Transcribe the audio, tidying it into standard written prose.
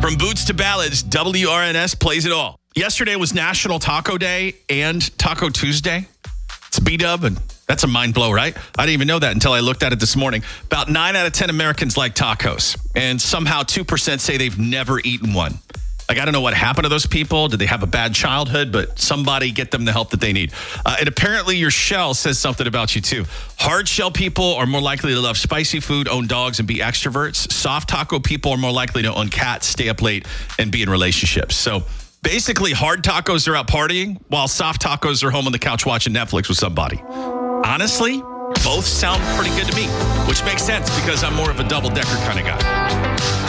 From boots to ballads, WRNS plays it all. Yesterday was National Taco Day and Taco Tuesday. It's B-Dub, and that's a mind blow, right? I didn't even know that until I looked at it this morning. About 9 out of 10 Americans like tacos, and somehow 2% say they've never eaten one. Like, I don't know what happened to those people. Did they have a bad childhood? But somebody get them the help that they need. And apparently your shell says something about you, too. Hard shell people are more likely to love spicy food, own dogs, and be extroverts. Soft taco people are more likely to own cats, stay up late, and be in relationships. So basically, hard tacos are out partying, while soft tacos are home on the couch watching Netflix with somebody. Honestly, both sound pretty good to me, which makes sense because I'm more of a double-decker kind of guy.